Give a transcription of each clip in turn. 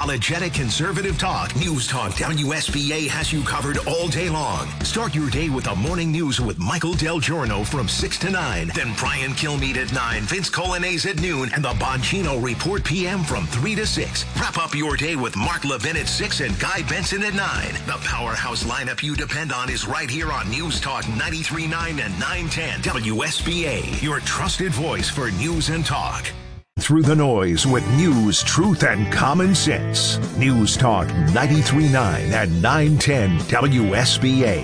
Unapologetic conservative talk. News Talk WSBA has you covered all day long. Start your day with the morning news with Michael Del Giorno from 6 to 9. Then Brian Kilmeade at 9, Vince Colonnese at noon, and the Bongino Report PM from 3 to 6. Wrap up your day with Mark Levin at 6 and Guy Benson at 9. The powerhouse lineup you depend on is right here on News Talk 93.9 and 910 WSBA, your trusted voice for news and talk. Through the noise with news, truth, and common sense. News Talk 93.9 and 910 WSBA.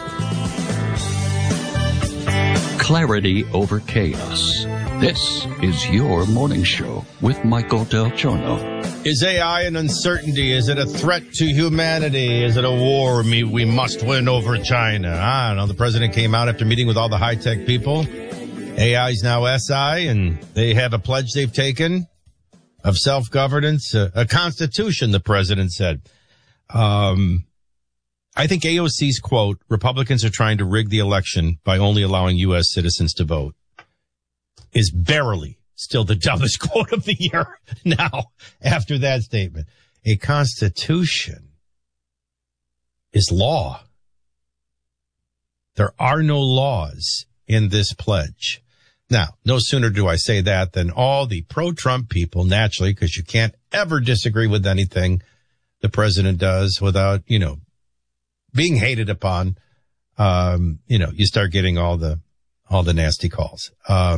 Clarity over chaos. This is your morning show with Michael Del Giorno. Is AI an uncertainty? Is it a threat to humanity? Is it a war we must win over China? I don't know. The president came out after meeting with all the high-tech people. AI is now SI, and they have a pledge they've taken of self-governance, a constitution, the president said. I think AOC's quote, Republicans are trying to rig the election by only allowing U.S. citizens to vote, is barely still the dumbest quote of the year now after that statement. A constitution is law. There are no laws in this pledge. Now, no sooner do I say that than all the pro-Trump people, naturally, because you can't ever disagree with anything the president does without, being hated upon. You start getting all the nasty calls.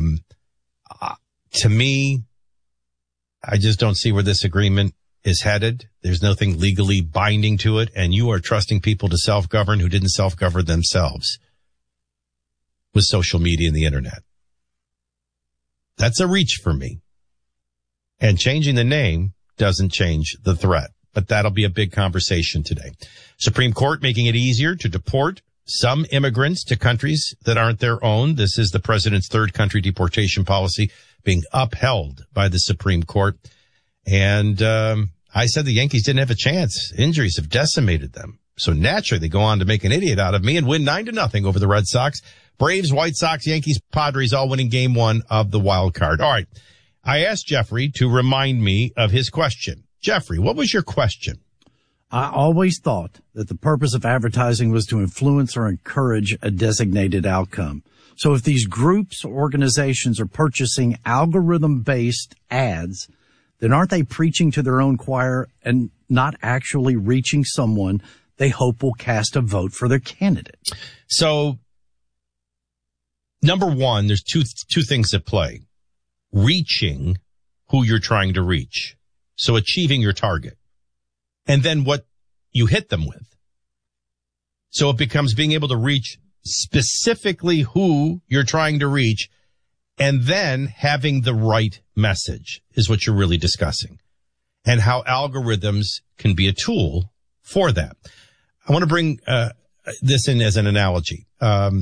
To me, I just don't see where this agreement is headed. There's nothing legally binding to it, and you are trusting people to self-govern who didn't self-govern themselves with social media and the internet. That's a reach for me. And changing the name doesn't change the threat, but that'll be a big conversation today. Supreme Court making it easier to deport some immigrants to countries that aren't their own. This is the president's third country deportation policy being upheld by the Supreme Court. And I said the Yankees didn't have a chance. Injuries have decimated them. So naturally, they go on to make an idiot out of me and win 9-0 over the Red Sox. Braves, White Sox, Yankees, Padres all winning game one of the wild card. All right. I asked Jeffrey to remind me of his question. Jeffrey, what was your question? I always thought that the purpose of advertising was to influence or encourage a designated outcome. So if these groups or organizations are purchasing algorithm-based ads, then aren't they preaching to their own choir and not actually reaching someone they hope will cast a vote for their candidate? So, number one, there's two things at play. Reaching who you're trying to reach. So achieving your target. And then what you hit them with. So it becomes being able to reach specifically who you're trying to reach, and then having the right message is what you're really discussing, and how algorithms can be a tool for that. I want to bring this in as an analogy. I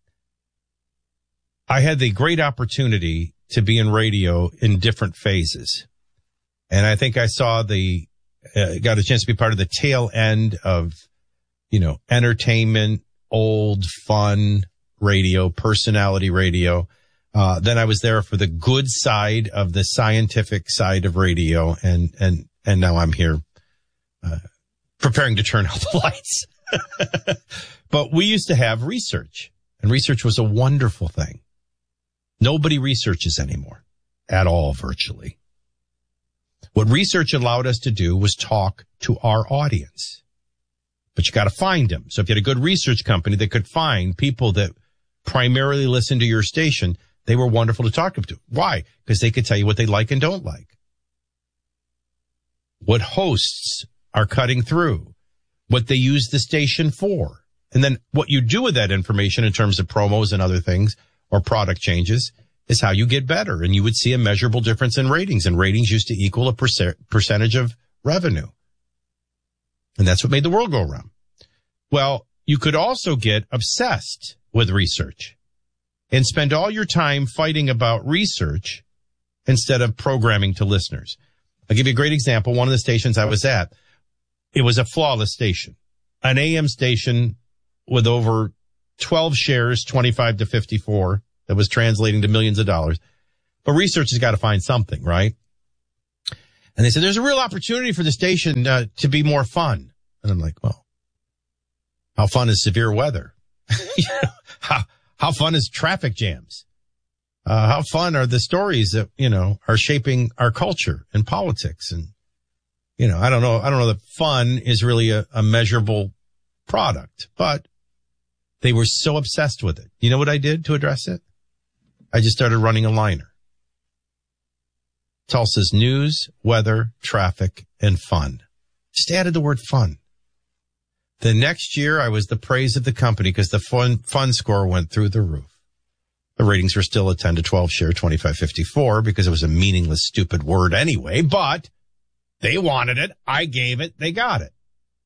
had the great opportunity to be in radio in different phases. And I think I saw got a chance to be part of the tail end of, entertainment, old, fun radio, personality radio. Then I was there for the good side of the scientific side of radio. And now I'm here, preparing to turn out the lights. But we used to have research, and research was a wonderful thing. Nobody researches anymore at all, virtually. What research allowed us to do was talk to our audience. But you got to find them. So if you had a good research company that could find people that primarily listen to your station, they were wonderful to talk to. Why? Because they could tell you what they like and don't like. What hosts are cutting through. What they use the station for. And then what you do with that information in terms of promos and other things or product changes is how you get better. And you would see a measurable difference in ratings. And ratings used to equal a percentage of revenue. And that's what made the world go around. Well, you could also get obsessed with research and spend all your time fighting about research instead of programming to listeners. I'll give you a great example. One of the stations I was at, it was a flawless station, an AM station with over 12 shares, 25 to 54, that was translating to millions of dollars. But research has got to find something, right? And they said, there's a real opportunity for the station to be more fun. And I'm like, well, how fun is severe weather? How fun is traffic jams? How fun are the stories that, are shaping our culture and politics? And, I don't know that fun is really a measurable product, but they were so obsessed with it. You know what I did to address it? I just started running a liner. Tulsa's news, weather, traffic, and fun. Just added the word fun. The next year, I was the praise of the company because the fun score went through the roof. The ratings were still a 10 to 12 share, 25-54, because it was a meaningless, stupid word anyway, but they wanted it. I gave it. They got it.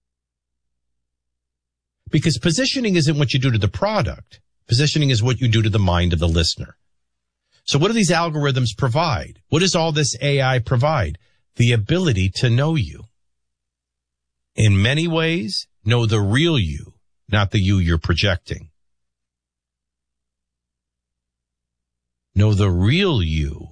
Because positioning isn't what you do to the product. Positioning is what you do to the mind of the listener. So what do these algorithms provide? What does all this AI provide? The ability to know you. In many ways, know the real you, not the you you're projecting. Know the real you,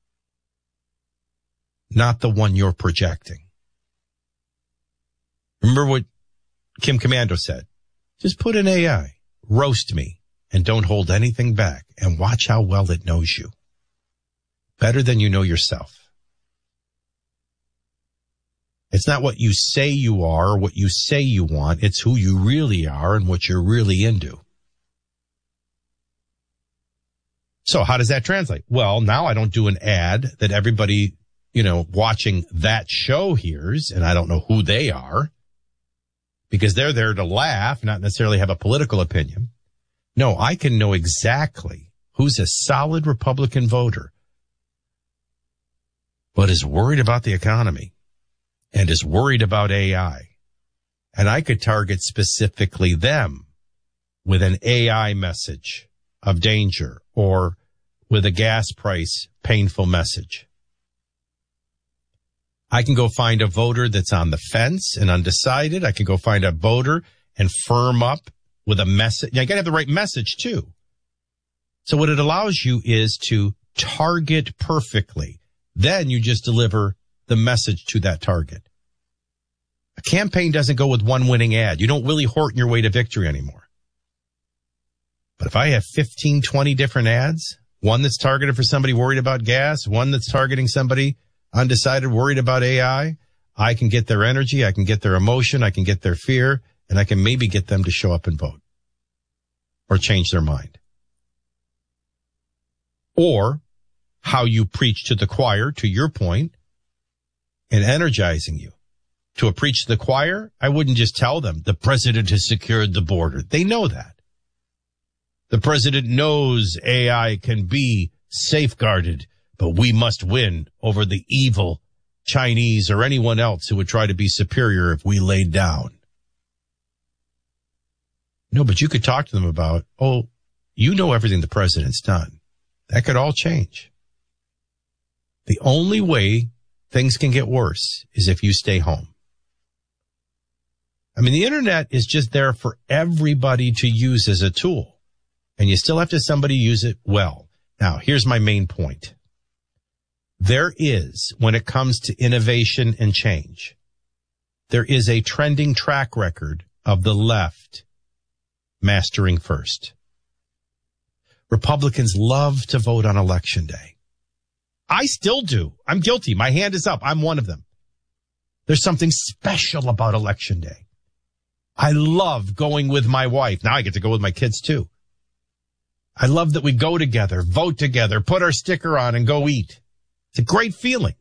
not the one you're projecting. Remember what Kim Komando said? Just put in AI, roast me, and don't hold anything back, and watch how well it knows you. Better than you know yourself. It's not what you say you are or what you say you want. It's who you really are and what you're really into. So how does that translate? Well, now I don't do an ad that everybody, watching that show hears, and I don't know who they are because they're there to laugh, not necessarily have a political opinion. No, I can know exactly who's a solid Republican voter, but is worried about the economy and is worried about AI. And I could target specifically them with an AI message of danger or with a gas price painful message. I can go find a voter that's on the fence and undecided. I can go find a voter and firm up with a message. You got to have the right message too. So what it allows you is to target perfectly. Then you just deliver the message to that target. A campaign doesn't go with one winning ad. You don't Willie Horton your way to victory anymore. But if I have 15, 20 different ads, one that's targeted for somebody worried about gas, one that's targeting somebody undecided, worried about AI, I can get their energy, I can get their emotion, I can get their fear, and I can maybe get them to show up and vote or change their mind. Or how you preach to the choir, to your point, and energizing you. To a preach to the choir, I wouldn't just tell them the president has secured the border. They know that. The president knows AI can be safeguarded, but we must win over the evil Chinese or anyone else who would try to be superior if we laid down. No, but you could talk to them about, you know everything the president's done. That could all change. The only way things can get worse is if you stay home. I mean, the internet is just there for everybody to use as a tool, and you still have to somebody use it well. Now, here's my main point. There is, when it comes to innovation and change, there is a trending track record of the left mastering first. Republicans love to vote on election day. I still do. I'm guilty. My hand is up. I'm one of them. There's something special about election day. I love going with my wife. Now I get to go with my kids too. I love that we go together, vote together, put our sticker on and go eat. It's a great feeling.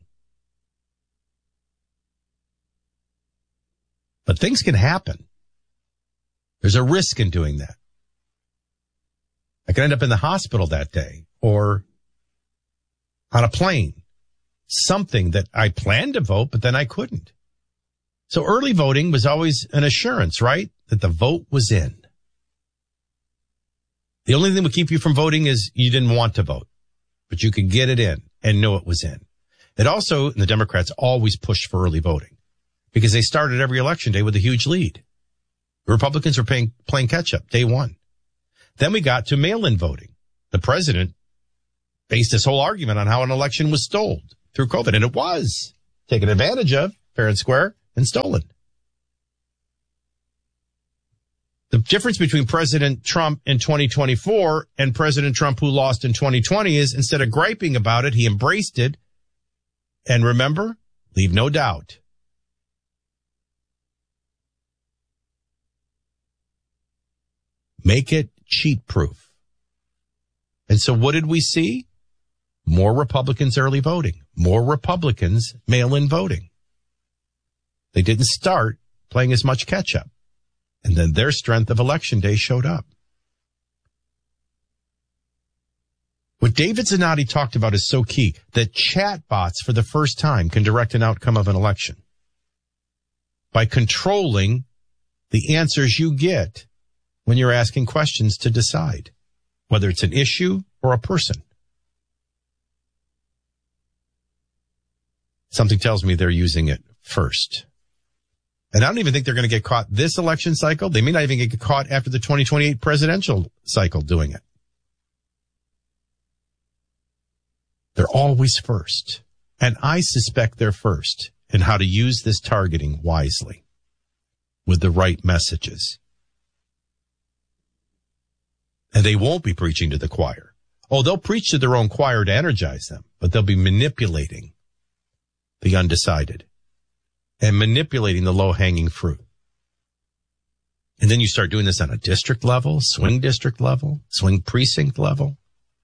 But things can happen. There's a risk in doing that. I could end up in the hospital that day or on a plane. Something that I planned to vote, but then I couldn't. So early voting was always an assurance, right? That the vote was in. The only thing that would keep you from voting is you didn't want to vote, but you could get it in and know it was in. It also, and the Democrats always pushed for early voting because they started every election day with a huge lead. The Republicans were playing catch up day one. Then we got to mail-in voting. The president based his whole argument on how an election was stoled through COVID, and it was. taken advantage of, fair and square, and stolen. The difference between President Trump in 2024 and President Trump who lost in 2020 is instead of griping about it, he embraced it. And remember, leave no doubt. Make it cheat-proof. And so what did we see? More Republicans early voting. More Republicans mail-in voting. They didn't start playing as much catch-up. And then their strength of election day showed up. What David Zanotti talked about is so key, that chatbots for the first time can direct an outcome of an election by controlling the answers you get when you're asking questions to decide whether it's an issue or a person. Something tells me they're using it first. And I don't even think they're going to get caught this election cycle. They may not even get caught after the 2028 presidential cycle doing it. They're always first. And I suspect they're first in how to use this targeting wisely with the right messages. And they won't be preaching to the choir. Oh, they'll preach to their own choir to energize them, but they'll be manipulating the undecided and manipulating the low-hanging fruit. And then you start doing this on a district level, swing district level, swing precinct level.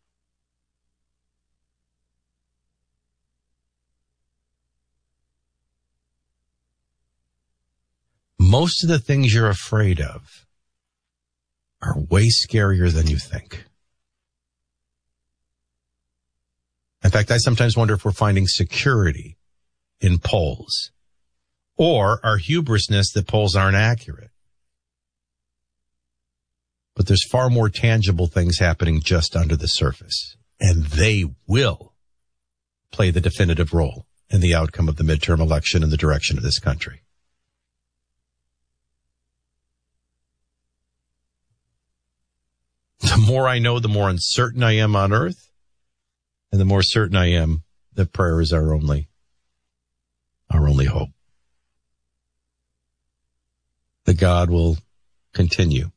Most of the things you're afraid of are way scarier than you think. In fact, I sometimes wonder if we're finding security in polls, or our hubrisness that polls aren't accurate. But there's far more tangible things happening just under the surface, and they will play the definitive role in the outcome of the midterm election and the direction of this country. The more I know, the more uncertain I am on earth, and the more certain I am that prayer is our only hope. That God will continue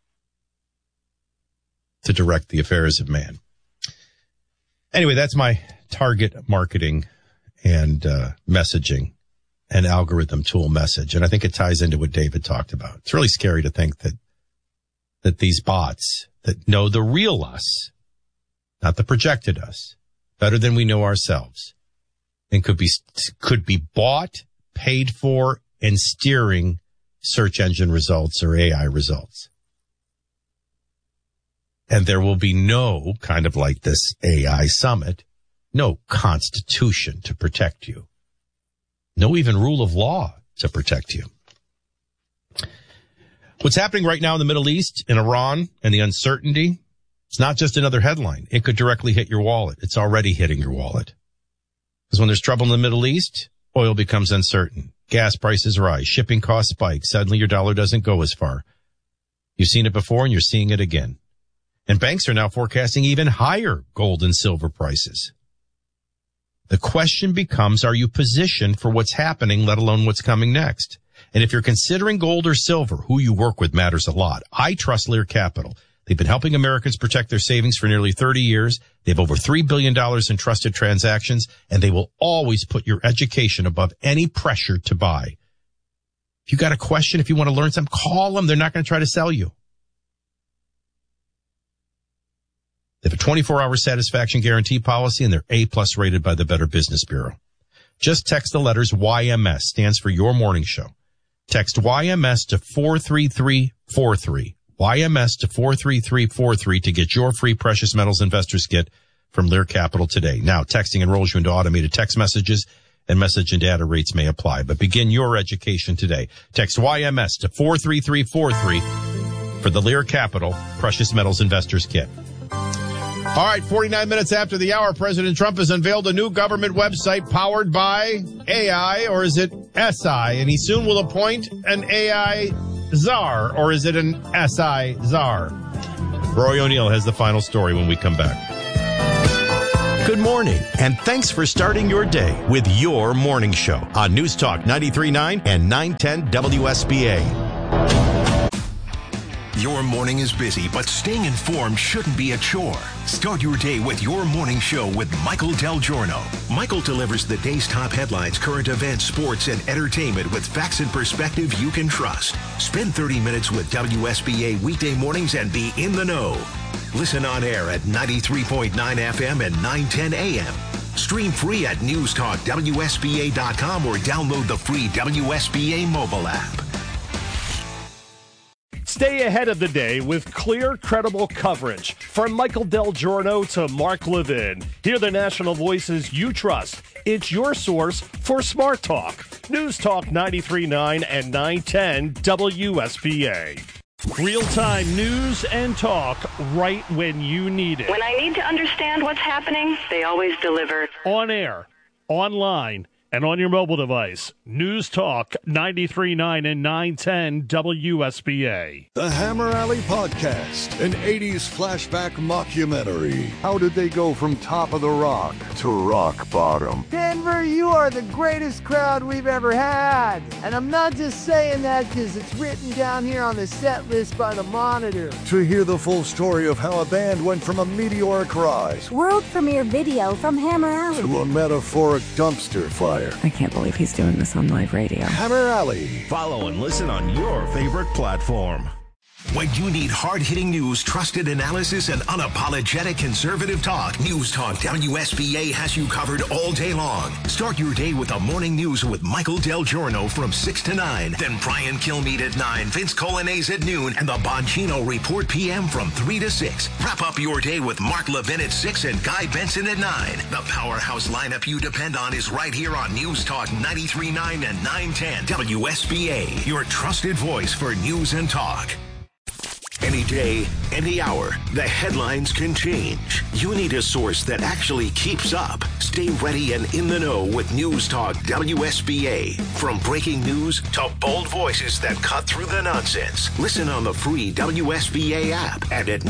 to direct the affairs of man. Anyway, that's my target marketing and messaging and algorithm tool message. And I think it ties into what David talked about. It's really scary to think that these bots that know the real us, not the projected us, better than we know ourselves, and could be bought, paid for, and steering search engine results or AI results. And there will be no, kind of like this AI summit, no constitution to protect you. No even rule of law to protect you. What's happening right now in the Middle East, in Iran, and the uncertainty, it's not just another headline. It could directly hit your wallet. It's already hitting your wallet. Because when there's trouble in the Middle East, oil becomes uncertain. Gas prices rise. Shipping costs spike. Suddenly your dollar doesn't go as far. You've seen it before and you're seeing it again. And banks are now forecasting even higher gold and silver prices. The question becomes, are you positioned for what's happening, let alone what's coming next? And if you're considering gold or silver, who you work with matters a lot. I trust Lear Capital. They've been helping Americans protect their savings for nearly 30 years. They have over $3 billion in trusted transactions, and they will always put your education above any pressure to buy. If you got a question, if you want to learn something, call them. They're not going to try to sell you. They have a 24-hour satisfaction guarantee policy, and they're A+ rated by the Better Business Bureau. Just text the letters YMS, stands for Your Morning Show. Text YMS to 43343. YMS to 43343 to get your free Precious Metals Investors Kit from Lear Capital today. Now, texting enrolls you into automated text messages, and message and data rates may apply. But begin your education today. Text YMS to 43343 for the Lear Capital Precious Metals Investors Kit. All right, 49 minutes after the hour, President Trump has unveiled a new government website powered by AI, or is it SI? And he soon will appoint an AI czar, or is it an SI czar? Roy O'Neill has the final story when we come back. Good morning, and thanks for starting your day with your morning show on News Talk 93.9 and 910 WSBA. Your morning is busy, but staying informed shouldn't be a chore. Start your day with your morning show with Michael Del Giorno. Michael delivers the day's top headlines, current events, sports, and entertainment with facts and perspective you can trust. Spend 30 minutes with WSBA weekday mornings and be in the know. Listen on air at 93.9 FM and 910 AM. Stream free at newstalkwsba.com or download the free WSBA mobile app. Stay ahead of the day with clear, credible coverage. From Michael Del Giorno to Mark Levin. Hear the national voices you trust. It's your source for Smart Talk. News Talk 93.9 and 910 WSBA. Real-time news and talk right when you need it. When I need to understand what's happening, they always deliver. On air, online, and on your mobile device. News Talk 93.9 and 910 WSBA. The Hammer Alley Podcast, an 80s flashback mockumentary. How did they go from top of the rock to rock bottom? Denver, you are the greatest crowd we've ever had. And I'm not just saying that because it's written down here on the set list by the Monitor. To hear the full story of how a band went from a meteoric rise, world premiere video from Hammer Alley, to a metaphoric dumpster fire. I can't believe he's doing this on live radio. Hammer Alley. Follow and listen on your favorite platform. When you need hard-hitting news, trusted analysis, and unapologetic conservative talk, News Talk WSBA has you covered all day long. Start your day with the morning news with Michael Del Giorno from 6 to 9. Then Brian Kilmeade at 9, Vince Colonnese at noon, and the Bongino Report PM from 3 to 6. Wrap up your day with Mark Levin at 6 and Guy Benson at 9. The powerhouse lineup you depend on is right here on News Talk 93.9 and 910 WSBA, your trusted voice for news and talk. Any day, any hour, the headlines can change. You need a source that actually keeps up. Stay ready and in the know with News Talk WSBA. From breaking news to bold voices that cut through the nonsense. Listen on the free WSBA app and at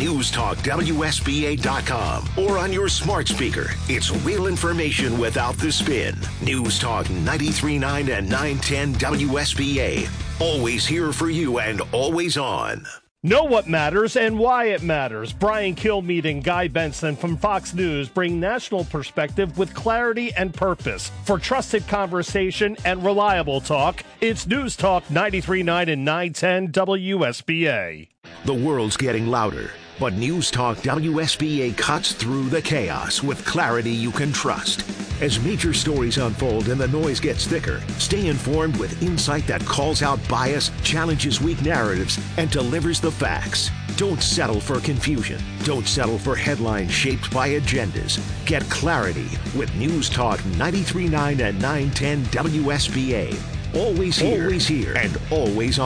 newstalkwsba.com or on your smart speaker. It's real information without the spin. News Talk 93.9 and 910 WSBA. Always here for you and always on. Know what matters and why it matters. Brian Kilmeade and Guy Benson from Fox News bring national perspective with clarity and purpose. For trusted conversation and reliable talk, it's News Talk 93.9 and 910 WSBA. The world's getting louder, but News Talk WSBA cuts through the chaos with clarity you can trust. As major stories unfold and the noise gets thicker, stay informed with insight that calls out bias, challenges weak narratives, and delivers the facts. Don't settle for confusion. Don't settle for headlines shaped by agendas. Get clarity with News Talk 93.9 and 910 WSBA. Always here, and always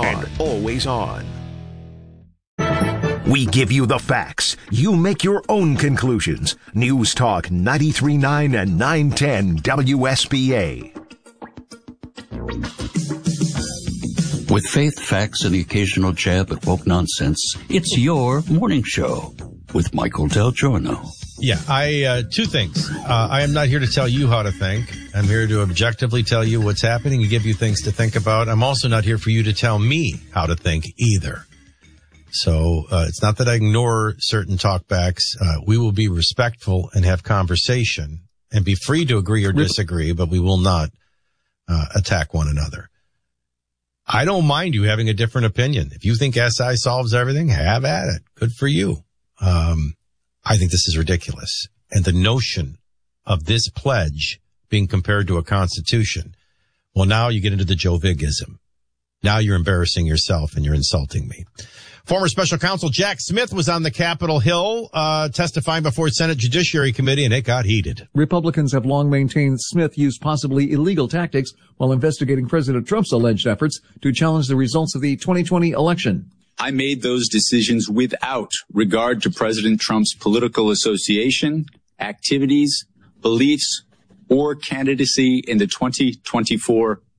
on. We give you the facts. You make your own conclusions. News Talk 93.9 and 910 WSBA. With faith, facts, and the occasional jab at woke nonsense, it's your morning show with Michael Del Giorno. Yeah, two things. I am not here to tell you how to think. I'm here to objectively tell you what's happening and give you things to think about. I'm also not here for you to tell me how to think either. So it's not that I ignore certain talkbacks. We will be respectful and have conversation and be free to agree or disagree, but we will not attack one another. I don't mind you having a different opinion. If you think SI solves everything, have at it. Good for you. I think this is ridiculous. And the notion of this pledge being compared to a constitution, well, now you get into the Joe Vigism. Now you're embarrassing yourself and you're insulting me. Former special counsel Jack Smith was on the Capitol Hill testifying before Senate Judiciary Committee, and it got heated. Republicans have long maintained Smith used possibly illegal tactics while investigating President Trump's alleged efforts to challenge the results of the 2020 election. I made those decisions without regard to President Trump's political association, activities, beliefs, or candidacy in the 2024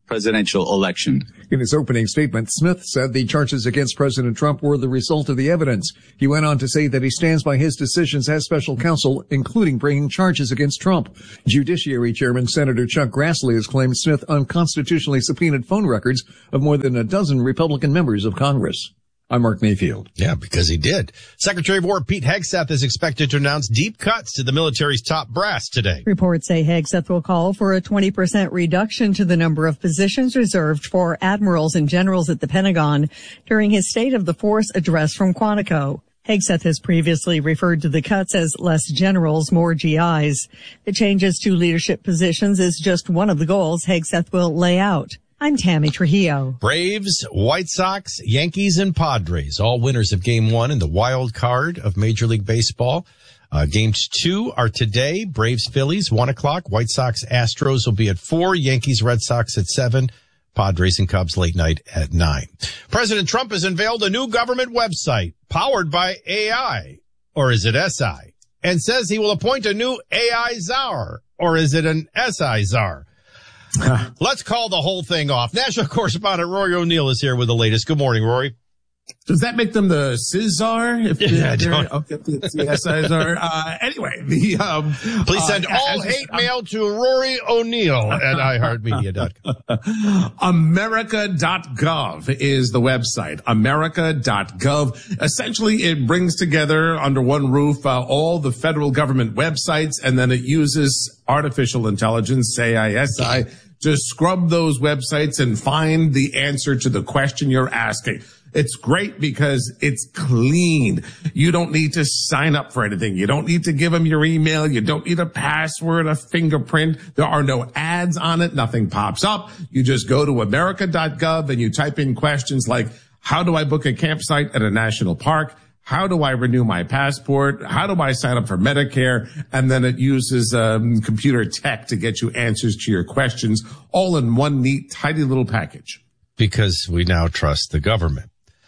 presidential election. In his opening statement, Smith said the charges against President Trump were the result of the evidence. He went on to say that he stands by his decisions as special counsel, including bringing charges against Trump. Judiciary Chairman Senator Chuck Grassley has claimed Smith unconstitutionally subpoenaed phone records of more than a dozen Republican members of Congress. I'm Mark Mayfield. Yeah, because he did. Secretary of War Pete Hegseth is expected to announce deep cuts to the military's top brass today. Reports say Hegseth will call for a 20% reduction to the number of positions reserved for admirals and generals at the Pentagon during his State of the Force address from Quantico. Hegseth has previously referred to the cuts as less generals, more GIs. The changes to leadership positions is just one of the goals Hegseth will lay out. I'm Tammy Trujillo. Braves, White Sox, Yankees, and Padres, all winners of Game 1 in the wild card of Major League Baseball. Games 2 are today. Braves, Phillies, 1 o'clock. White Sox, Astros will be at 4. Yankees, Red Sox at 7. Padres and Cubs late night at 9. President Trump has unveiled a new government website powered by AI, or is it SI, and says he will appoint a new AI czar, or is it an SI czar? Let's call the whole thing off. National correspondent Rory O'Neill is here with the latest. Good morning, Rory. Does that make them the Cesar? If yeah, the Cesar. Anyway, please send all hate mail to Rory O'Neill at iHeartMedia.com. America.gov is the website. America.gov. Essentially, it brings together under one roof all the federal government websites, and then it uses artificial intelligence, AISI, to scrub those websites and find the answer to the question you're asking. It's great because it's clean. You don't need to sign up for anything. You don't need to give them your email. You don't need a password, a fingerprint. There are no ads on it. Nothing pops up. You just go to America.gov and you type in questions like, how do I book a campsite at a national park? How do I renew my passport? How do I sign up for Medicare? And then it uses computer tech to get you answers to your questions, all in one neat, tidy little package. Because we now trust the government.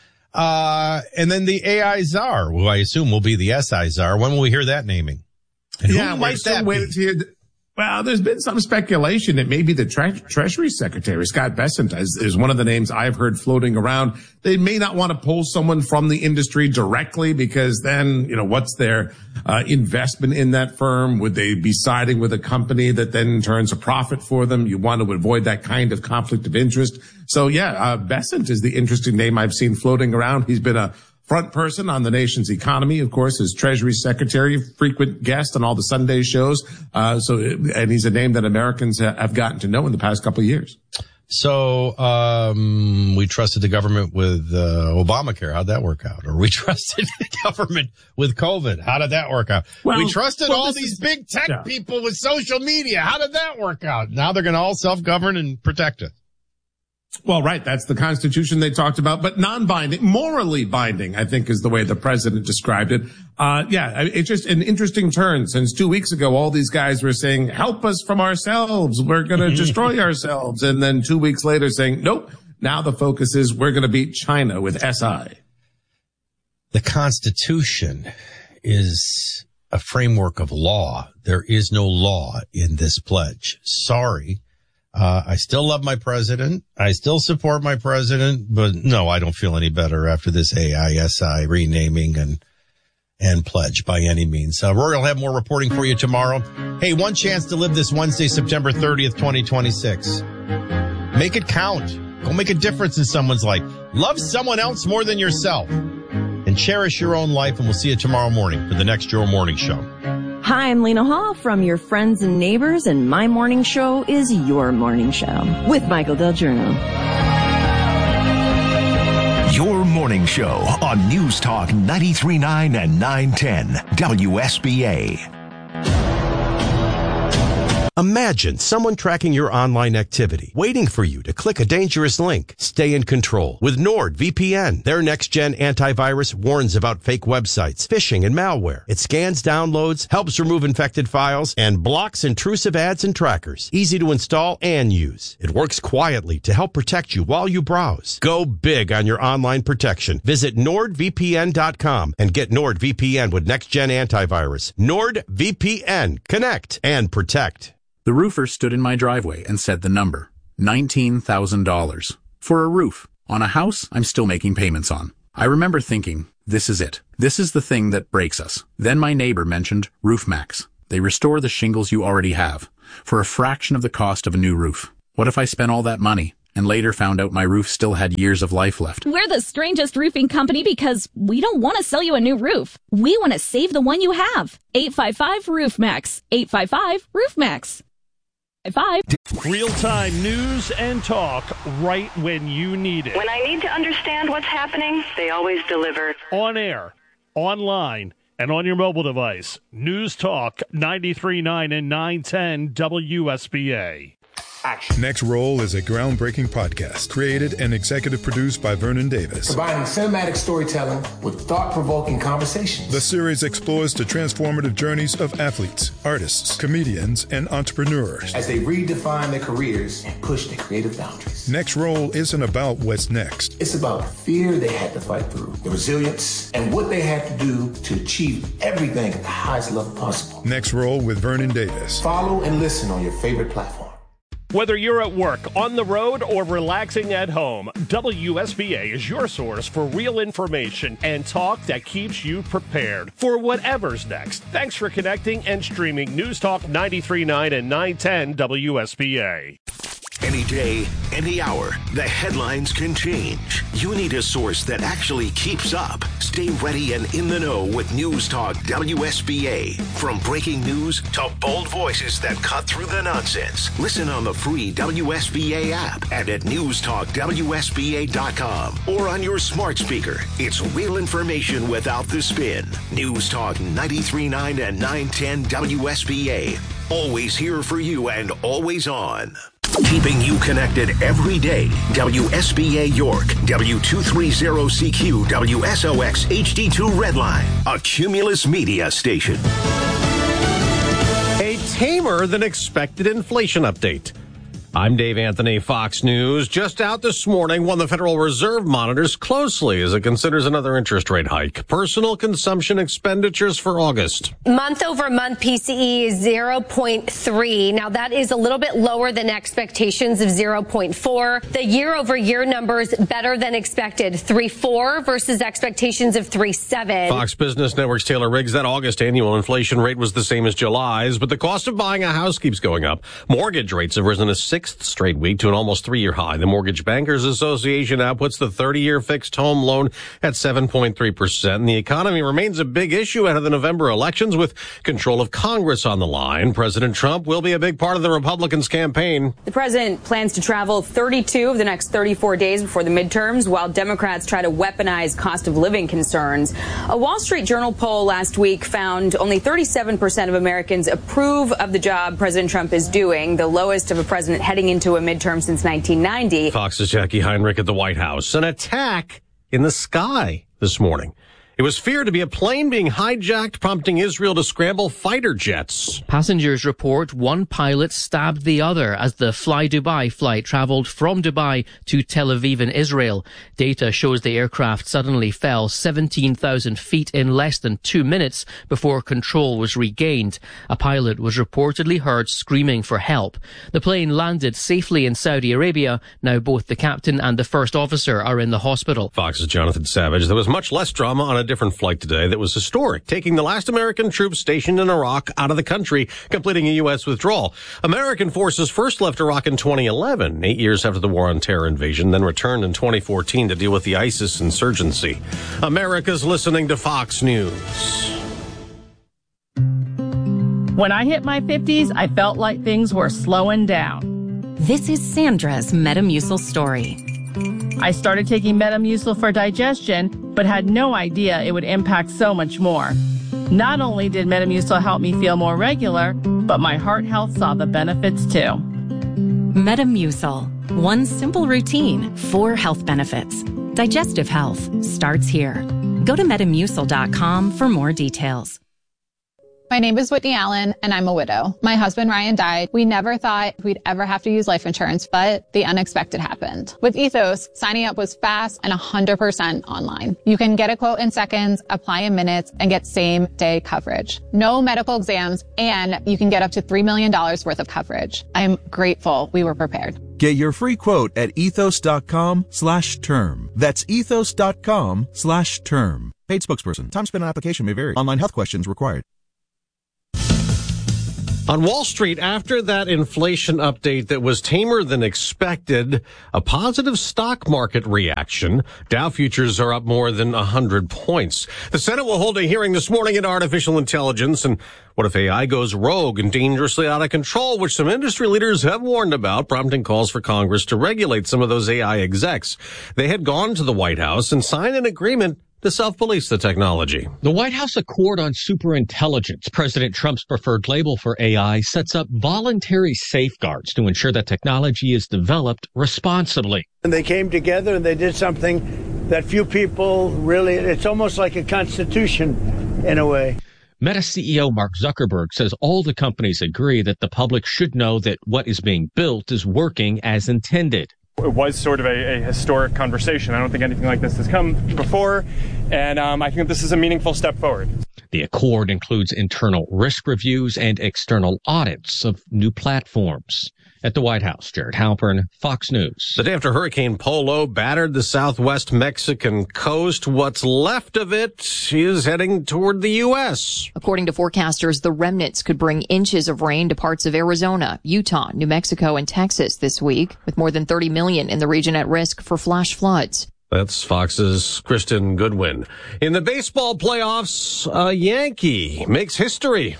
And then the AI czar, who I assume will be the SI czar. When will we hear that naming? And yeah, who might that be? Well, there's been some speculation it may be the Treasury Secretary, Scott Bessent, is one of the names I've heard floating around. They may not want to pull someone from the industry directly because then, what's their investment in that firm? Would they be siding with a company that then turns a profit for them? You want to avoid that kind of conflict of interest. So yeah, Bessent is the interesting name I've seen floating around. He's been a front person on the nation's economy, of course, as Treasury Secretary, frequent guest on all the Sunday shows. And he's a name that Americans have gotten to know in the past couple of years. So, we trusted the government with, Obamacare. How'd that work out? Or we trusted the government with COVID. How did that work out? Well, we trusted all these big tech people with social media. How did that work out? Now they're going to all self-govern and protect us. Well, right. That's the Constitution they talked about, but non-binding, morally binding, I think is the way the president described it. It's just an interesting turn since 2 weeks ago. All these guys were saying, help us from ourselves. We're going to destroy ourselves. And then 2 weeks later saying, nope. Now the focus is we're going to beat China with SI. The Constitution is a framework of law. There is no law in this pledge. Sorry. I still love my president. I still support my president, but no, I don't feel any better after this AISI renaming and pledge by any means. Rory will have more reporting for you tomorrow. Hey, one chance to live this Wednesday, September 30th, 2026. Make it count. Go make a difference in someone's life. Love someone else more than yourself and cherish your own life. And we'll see you tomorrow morning for the next Your Morning Show. Hi, I'm Lena Hall from your friends and neighbors, and my morning show is Your Morning Show with Michael Del Giorno. Your Morning Show on News Talk 93.9 and 910 WSBA. Imagine someone tracking your online activity, waiting for you to click a dangerous link. Stay in control with NordVPN. Their next-gen antivirus warns about fake websites, phishing, and malware. It scans downloads, helps remove infected files, and blocks intrusive ads and trackers. Easy to install and use. It works quietly to help protect you while you browse. Go big on your online protection. Visit NordVPN.com and get NordVPN with next-gen antivirus. NordVPN. Connect and protect. The roofer stood in my driveway and said the number. $19,000 for a roof on a house I'm still making payments on. I remember thinking, this is it. This is the thing that breaks us. Then my neighbor mentioned RoofMax. They restore the shingles you already have for a fraction of the cost of a new roof. What if I spent all that money and later found out my roof still had years of life left? We're the strangest roofing company because we don't want to sell you a new roof. We want to save the one you have. 855-ROOFMAX. 855-ROOFMAX. 5. Real-time news and talk right when you need it. When I need to understand what's happening, they always deliver. On air, online, and on your mobile device. News Talk 93.9 and 910 WSBA. Action. Next Roll is a groundbreaking podcast created and executive produced by Vernon Davis. Combining cinematic storytelling with thought-provoking conversations. The series explores the transformative journeys of athletes, artists, comedians, and entrepreneurs as they redefine their careers and push their creative boundaries. Next Roll isn't about what's next. It's about the fear they had to fight through, the resilience, and what they had to do to achieve everything at the highest level possible. Next Roll with Vernon Davis. Follow and listen on your favorite platform. Whether you're at work, on the road, or relaxing at home, WSBA is your source for real information and talk that keeps you prepared for whatever's next. Thanks for connecting and streaming News Talk 93.9 and 910 WSBA. Any day, any hour, the headlines can change. You need a source that actually keeps up. Stay ready and in the know with News Talk WSBA. From breaking news to bold voices that cut through the nonsense. Listen on the free WSBA app and at newstalkwsba.com or on your smart speaker. It's real information without the spin. News Talk 93.9 and 910 WSBA. Always here for you and always on. Keeping you connected every day. WSBA York, W230CQ, WSOX HD2 Redline, a Cumulus Media station. A tamer than expected inflation update. I'm Dave Anthony, Fox News. Just out this morning, one the Federal Reserve monitors closely as it considers another interest rate hike. Personal consumption expenditures for August. Month-over-month PCE is 0.3. Now, that is a little bit lower than expectations of 0.4. The year-over-year numbers better than expected, 3.4 versus expectations of 3.7. Fox Business Network's Taylor Riggs, that August annual inflation rate was the same as July's, but the cost of buying a house keeps going up. Mortgage rates have risen a sixth straight week to an almost 3-year high. The Mortgage Bankers Association now puts the 30-year fixed home loan at 7.3%. And the economy remains a big issue ahead of the November elections with control of Congress on the line. President Trump will be a big part of the Republicans' campaign. The president plans to travel 32 of the next 34 days before the midterms, while Democrats try to weaponize cost of living concerns. A Wall Street Journal poll last week found only 37% of Americans approve of the job President Trump is doing, the lowest of a president heading into a midterm since 1990. Fox's Jackie Heinrich at the White House. An attack in the sky this morning. It was feared to be a plane being hijacked, prompting Israel to scramble fighter jets. Passengers report one pilot stabbed the other as the Fly Dubai flight traveled from Dubai to Tel Aviv in Israel. Data shows the aircraft suddenly fell 17,000 feet in less than 2 minutes before control was regained. A pilot was reportedly heard screaming for help. The plane landed safely in Saudi Arabia. Now both the captain and the first officer are in the hospital. Fox's Jonathan Savage. There was much less drama on a different flight today that was historic, taking the last American troops stationed in Iraq out of the country, completing a U.S. withdrawal. American forces first left Iraq in 2011, 8 years after the war on terror invasion, then returned in 2014 to deal with the ISIS insurgency. America's listening to Fox News. When I hit my 50s, I felt like things were slowing down. This is Sandra's Metamucil story. I started taking Metamucil for digestion, but had no idea it would impact so much more. Not only did Metamucil help me feel more regular, but my heart health saw the benefits too. Metamucil. One simple routine, 4 health benefits. Digestive health starts here. Go to Metamucil.com for more details. My name is Whitney Allen, and I'm a widow. My husband, Ryan, died. We never thought we'd ever have to use life insurance, but the unexpected happened. With Ethos, signing up was fast and 100% online. You can get a quote in seconds, apply in minutes, and get same-day coverage. No medical exams, and you can get up to $3 million worth of coverage. I'm grateful we were prepared. Get your free quote at ethos.com/term. That's ethos.com/term. Paid spokesperson. Time spent on application may vary. Online health questions required. On Wall Street, after that inflation update that was tamer than expected, a positive stock market reaction. Dow futures are up more than 100 points. The Senate will hold a hearing this morning into artificial intelligence and what if AI goes rogue and dangerously out of control, which some industry leaders have warned about, prompting calls for Congress to regulate some of those AI execs. They had gone to the White House and signed an agreement to self-police the technology. The White House Accord on Superintelligence, President Trump's preferred label for AI, sets up voluntary safeguards to ensure that technology is developed responsibly. And they came together and they did something that few people really, it's almost like a constitution in a way. Meta CEO Mark Zuckerberg says all the companies agree that the public should know that what is being built is working as intended. It was sort of a historic conversation. I don't think anything like this has come before, and I think this is a meaningful step forward. The accord includes internal risk reviews and external audits of new platforms. At the White House, Jared Halpern, Fox News. The day after Hurricane Polo battered the southwest Mexican coast, what's left of it is heading toward the U.S. According to forecasters, the remnants could bring inches of rain to parts of Arizona, Utah, New Mexico, and Texas this week, with more than 30 million in the region at risk for flash floods. That's Fox's Kristen Goodwin. In the baseball playoffs, a Yankee makes history.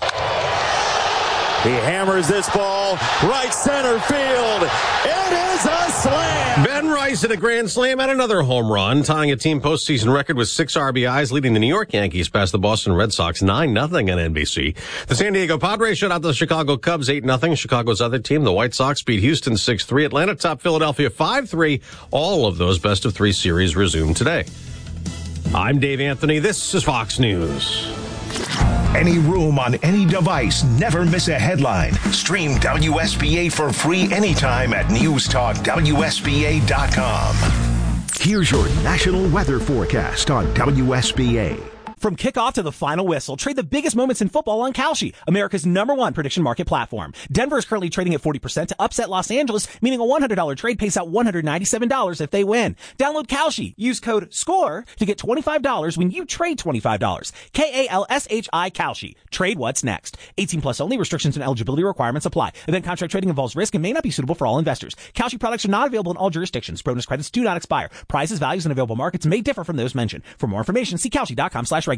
He hammers this ball right center field. It is a slam. Ben Rice hit a grand slam and another home run, tying a team postseason record with 6 RBIs, leading the New York Yankees past the Boston Red Sox 9-0 on NBC. The San Diego Padres shut out the Chicago Cubs 8-0. Chicago's other team, the White Sox, beat Houston 6-3. Atlanta topped Philadelphia 5-3. All of those best-of-3 series resume today. I'm Dave Anthony. This is Fox News. Any room on any device, never miss a headline. Stream WSBA for free anytime at newstalkwsba.com. Here's your national weather forecast on WSBA. From kickoff to the final whistle, trade the biggest moments in football on Kalshi, America's #1 prediction market platform. Denver is currently trading at 40% to upset Los Angeles, meaning a $100 trade pays out $197 if they win. Download Kalshi. Use code SCORE to get $25 when you trade $25. KALSHI Kalshi. Trade what's next. 18 plus only. Restrictions and eligibility requirements apply. Event contract trading involves risk and may not be suitable for all investors. Kalshi products are not available in all jurisdictions. Bonus credits do not expire. Prices, values, and available markets may differ from those mentioned. For more information, see Kalshi.com/regulatory.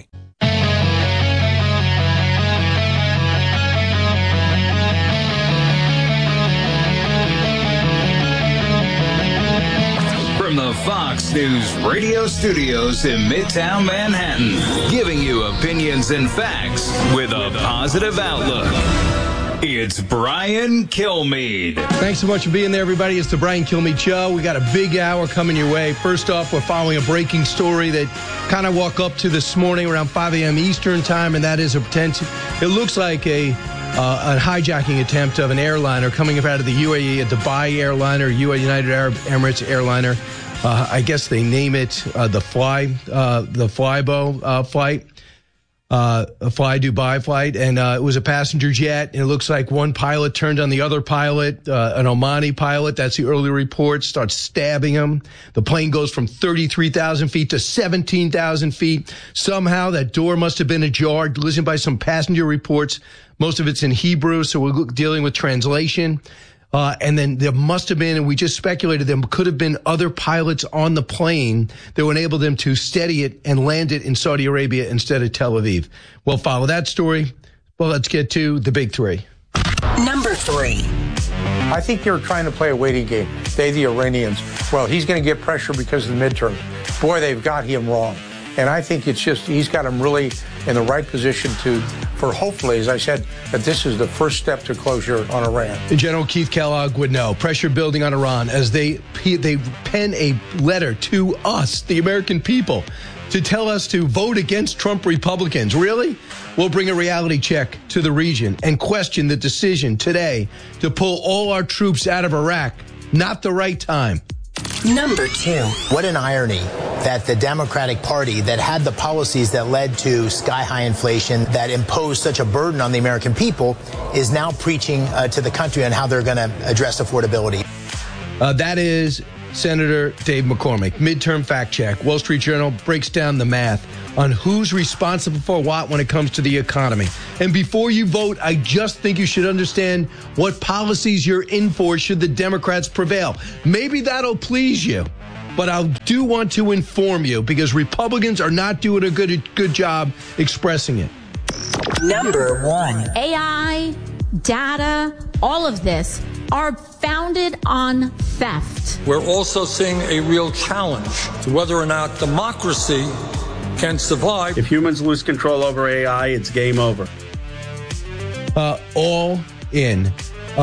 From the Fox News radio studios in Midtown Manhattan, giving you opinions and facts with a positive outlook. It's Brian Kilmeade. Thanks so much for being there, everybody. It's the Brian Kilmeade Show. We got a big hour coming your way. First off, we're following a breaking story that kind of woke up to this morning around 5 a.m. Eastern time, and that is it looks like a hijacking attempt of an airliner coming up out of the UAE, a Dubai airliner, United Arab Emirates airliner. I guess they name it the Flybo flight. A Fly Dubai flight, and it was a passenger jet. And it looks like one pilot turned on the other pilot, an Omani pilot. That's the early report. Starts stabbing him. The plane goes from 33,000 feet to 17,000 feet. Somehow that door must have been ajar. Listened by some passenger reports. Most of it's in Hebrew, so we're dealing with translation. And then there must have been, and we just speculated, there could have been other pilots on the plane that would enable them to steady it and land it in Saudi Arabia instead of Tel Aviv. We'll follow that story. Well, let's get to the big three. Number 3. I think you're trying to play a waiting game. They, the Iranians. Well, he's going to get pressure because of the midterm. Boy, they've got him wrong. And I think it's just, he's got him really in the right position for hopefully, as I said, that this is the first step to closure on Iran. General Keith Kellogg would know. Pressure building on Iran as they pen a letter to us, the American people, to tell us to vote against Trump Republicans. Really? We'll bring a reality check to the region and question the decision today to pull all our troops out of Iraq. Not the right time. Number 2. What an irony that the Democratic Party that had the policies that led to sky-high inflation, that imposed such a burden on the American people, is now preaching to the country on how they're going to address affordability. That is Senator Dave McCormick. Midterm fact check. Wall Street Journal breaks down the math on who's responsible for what when it comes to the economy. And before you vote, I just think you should understand what policies you're in for should the Democrats prevail. Maybe that'll please you, but I do want to inform you because Republicans are not doing a good job expressing it. Number 1. AI, data, all of this are founded on theft. We're also seeing a real challenge to whether or not democracy can survive. If humans lose control over AI, it's game over. All in.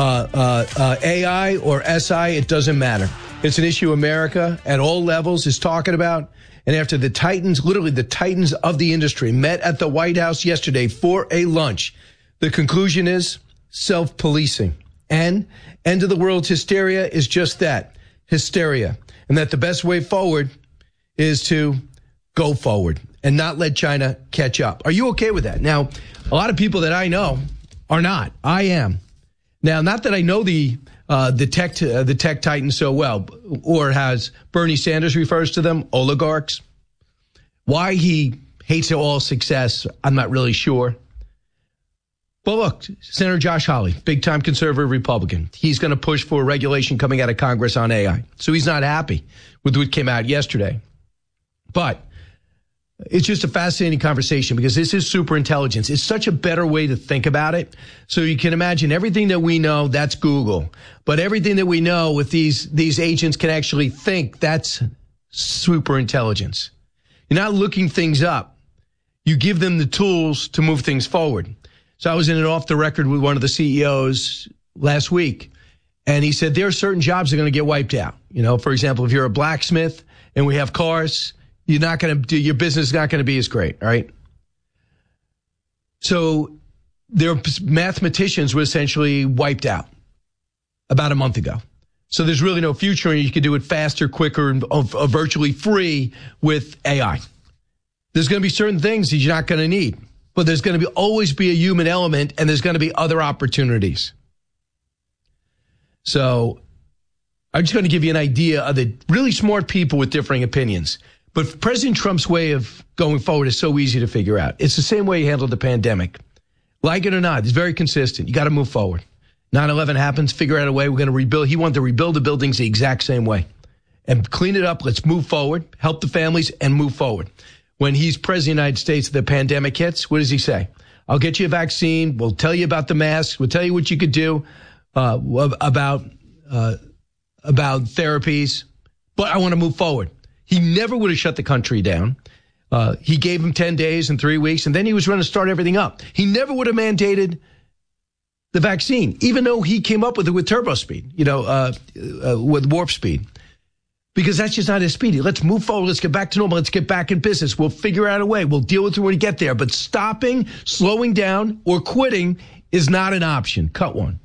AI or SI, it doesn't matter. It's an issue America at all levels is talking about. And after the titans, literally the titans of the industry, met at the White House yesterday for a lunch, the conclusion is self-policing. And end of the world's hysteria is just that, hysteria. And that the best way forward is to go forward and not let China catch up. Are you okay with that? Now, a lot of people that I know are not. I am. Now, not that I know the tech titans so well, or as Bernie Sanders refers to them, oligarchs. Why he hates all success, I'm not really sure. But look, Senator Josh Hawley, big-time conservative Republican, he's going to push for regulation coming out of Congress on AI. So he's not happy with what came out yesterday. But it's just a fascinating conversation because this is super intelligence. It's such a better way to think about it. So you can imagine everything that we know, that's Google. But everything that we know with these agents can actually think, that's super intelligence. You're not looking things up. You give them the tools to move things forward. So I was in an off the record with one of the CEOs last week, and he said there are certain jobs that are going to get wiped out. You know, for example, if you're a blacksmith and we have cars, you're not going to do, your business is not going to be as great, right? So their mathematicians were essentially wiped out about a month ago. So there's really no future, and you can do it faster, quicker, and virtually free with AI. There's going to be certain things that you're not going to need, but there's going to always be a human element, and there's going to be other opportunities. So I'm just going to give you an idea of the really smart people with differing opinions. But President Trump's way of going forward is so easy to figure out. It's the same way he handled the pandemic. Like it or not, it's very consistent. You got to move forward. 9/11 happens, figure out a way. We're going to rebuild. He wanted to rebuild the buildings the exact same way and clean it up. Let's move forward, help the families, and move forward. When he's president of the United States, the pandemic hits, what does he say? I'll get you a vaccine. We'll tell you about the masks. We'll tell you what you could do about therapies. But I want to move forward. He never would have shut the country down. He gave him 10 days and 3 weeks, and then he was going to start everything up. He never would have mandated the vaccine, even though he came up with it with turbo speed, with warp speed. Because that's just not his speed. Let's move forward. Let's get back to normal. Let's get back in business. We'll figure out a way. We'll deal with it when we get there. But stopping, slowing down, or quitting is not an option. Cut one.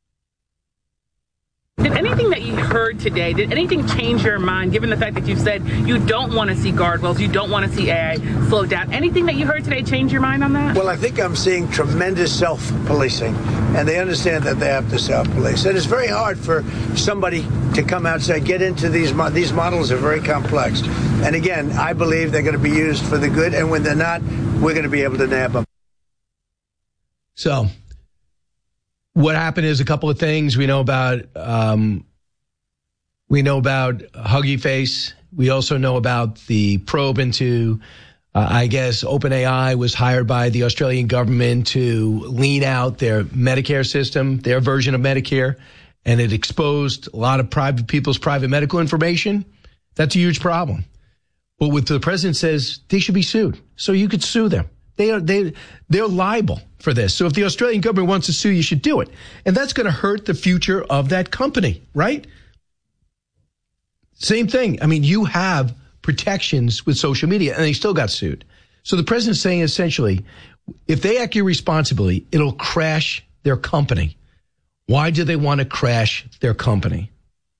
Did anything that you heard today, did anything change your mind, given the fact that you said you don't want to see guardrails, you don't want to see AI slow down? Anything that you heard today change your mind on that? Well, I think I'm seeing tremendous self-policing, and they understand that they have to self-police. And it's very hard for somebody to come out and say, get into these models are very complex. And again, I believe they're going to be used for the good, and when they're not, we're going to be able to nab them. So what happened is a couple of things we know about. We know about Huggy Face. We also know about the probe into, OpenAI was hired by the Australian government to lean out their Medicare system, their version of Medicare, and it exposed a lot of private people's private medical information. That's a huge problem. But what the president says, they should be sued. So you could sue them. They're liable for this. So if the Australian government wants to sue, you should do it. And that's going to hurt the future of that company, right? Same thing. I mean, you have protections with social media, and they still got sued. So the president's saying essentially, if they act irresponsibly, it'll crash their company. Why do they want to crash their company?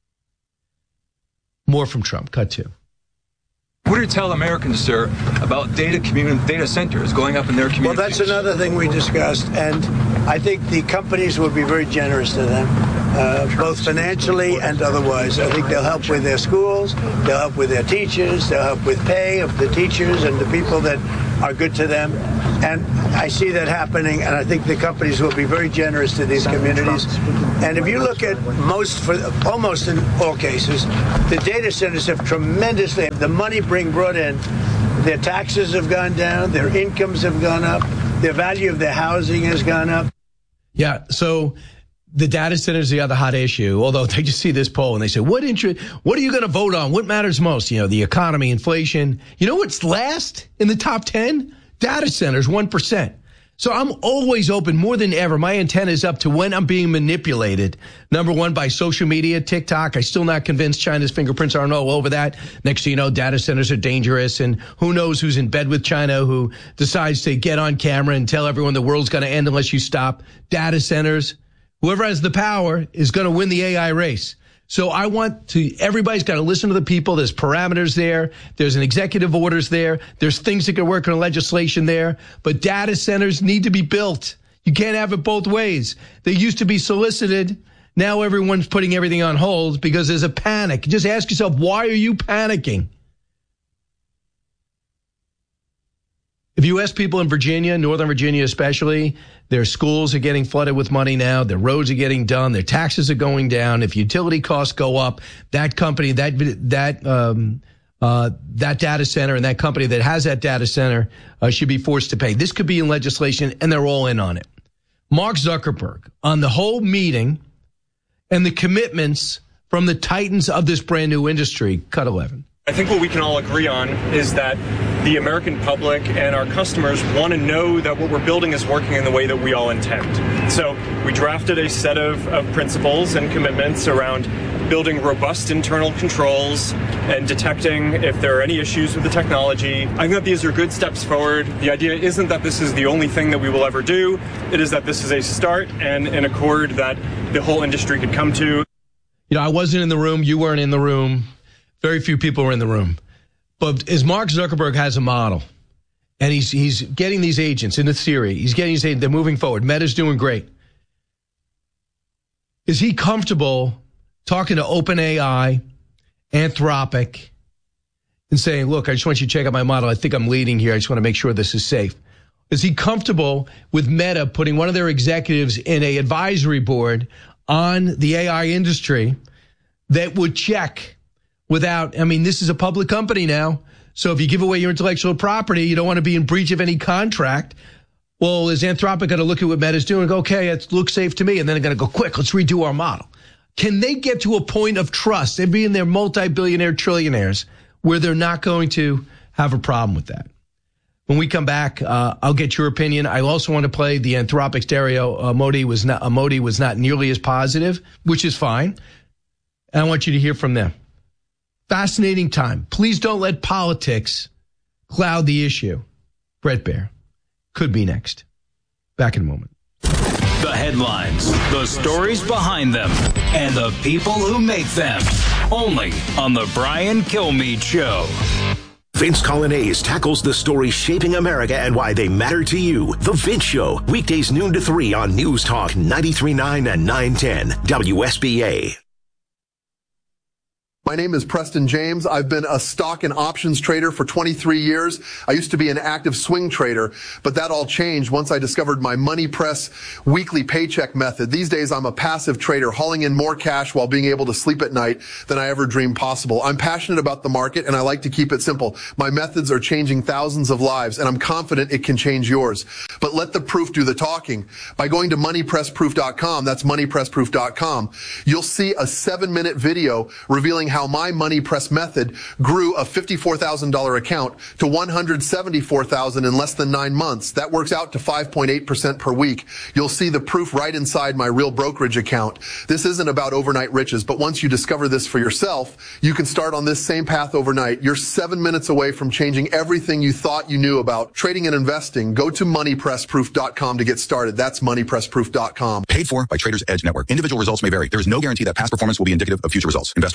More from Trump. Cut 2. What do you tell Americans, sir, about data centers going up in their communities? Well, that's another thing we discussed, and I think the companies would be very generous to them. both financially and otherwise. I think they'll help with their schools, they'll help with their teachers, they'll help with pay of the teachers and the people that are good to them. And I see that happening, and I think the companies will be very generous to these communities. And if you look at almost in all cases, the data centers have tremendously, the money brought in, their taxes have gone down, their incomes have gone up, the value of their housing has gone up. Yeah, so the data centers are the other hot issue, although they just see this poll and they say, what are you going to vote on? What matters most? You know, the economy, inflation. You know what's last in the top 10? Data centers, 1%. So I'm always open more than ever. My antenna is up to when I'm being manipulated. Number one, by social media, TikTok. I'm still not convinced China's fingerprints aren't all over that. Next thing you know, data centers are dangerous. And who knows who's in bed with China, who decides to get on camera and tell everyone the world's going to end unless you stop. Data centers. Whoever has the power is going to win the AI race. So everybody's got to listen to the people. There's parameters there. There's an executive orders there. There's things that can work on legislation there. But data centers need to be built. You can't have it both ways. They used to be solicited. Now everyone's putting everything on hold because there's a panic. Just ask yourself, why are you panicking? If you ask people in Virginia, Northern Virginia especially, their schools are getting flooded with money now. Their roads are getting done. Their taxes are going down. If utility costs go up, that company, that data center and that company that has that data center should be forced to pay. This could be in legislation, and they're all in on it. Mark Zuckerberg on the whole meeting and the commitments from the titans of this brand new industry. Cut 11. I think what we can all agree on is that the American public and our customers want to know that what we're building is working in the way that we all intend. So we drafted a set of principles and commitments around building robust internal controls and detecting if there are any issues with the technology. I think that these are good steps forward. The idea isn't that this is the only thing that we will ever do. It is that this is a start and an accord that the whole industry could come to. You know, I wasn't in the room. You weren't in the room. Very few people were in the room. But as Mark Zuckerberg has a model, and he's getting these agents into theory, they're moving forward. Meta's doing great. Is he comfortable talking to OpenAI, Anthropic, and saying, look, I just want you to check out my model. I think I'm leading here. I just want to make sure this is safe. Is he comfortable with Meta putting one of their executives in an advisory board on the AI industry that would check without, I mean, this is a public company now. So if you give away your intellectual property, you don't want to be in breach of any contract. Well, is Anthropic going to look at what Meta's doing and go, okay, it looks safe to me. And then they're going to go, quick, let's redo our model. Can they get to a point of trust? They're being their multi-billionaire trillionaires where they're not going to have a problem with that. When we come back, I'll get your opinion. I also want to play the Anthropic stereo. Modi was not nearly as positive, which is fine. And I want you to hear from them. Fascinating time. Please don't let politics cloud the issue. Bret Baier could be next. Back in a moment. The headlines, the stories behind them, and the people who make them. Only on the Brian Kilmeade Show. Vince Colonnese tackles the stories shaping America and why they matter to you. The Vince Show, weekdays noon to 3 on News Talk 93.9 and 910 WSBA. My name is Preston James. I've been a stock and options trader for 23 years. I used to be an active swing trader, but that all changed once I discovered my Money Press weekly paycheck method. These days, I'm a passive trader, hauling in more cash while being able to sleep at night than I ever dreamed possible. I'm passionate about the market, and I like to keep it simple. My methods are changing thousands of lives, and I'm confident it can change yours. But let the proof do the talking. By going to moneypressproof.com, that's moneypressproof.com, you'll see a 7-minute video revealing how my Money Press method grew a $54,000 account to $174,000 in less than 9 months. That works out to 5.8% per week. You'll see the proof right inside my real brokerage account. This isn't about overnight riches, but once you discover this for yourself, you can start on this same path overnight. You're 7 minutes away from changing everything you thought you knew about trading and investing. Go to moneypressproof.com to get started. That's moneypressproof.com. Paid for by Traders Edge Network. Individual results may vary. There is no guarantee that past performance will be indicative of future results. Invest wisely.